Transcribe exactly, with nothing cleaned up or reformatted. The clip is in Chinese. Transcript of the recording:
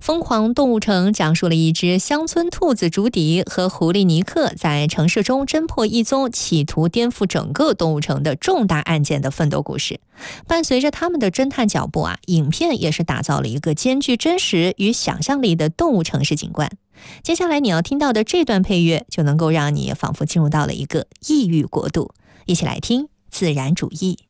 疯狂动物城讲述了一只乡村兔子朱迪和狐狸尼克在城市中侦破一宗企图颠覆整个动物城的重大案件的奋斗故事。伴随着他们的侦探脚步啊，影片也是打造了一个兼具真实与想象力的动物城市景观。接下来你要听到的这段配乐就能够让你仿佛进入到了一个异域国度，一起来听自然主义。